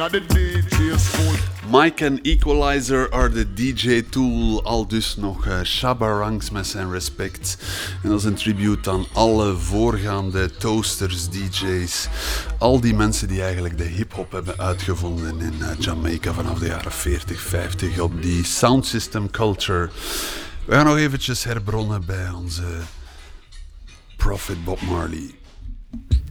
at the DJ school. Mic and Equalizer are the DJ tool, al dus nog Shabba Ranks met zijn respect. En dat is een tribute aan alle voorgaande toasters, DJ's. Al die mensen die eigenlijk de hip-hop hebben uitgevonden in Jamaica vanaf de jaren 40, 50 op die sound system culture. We gaan nog eventjes herbronnen bij onze Prophet Bob Marley.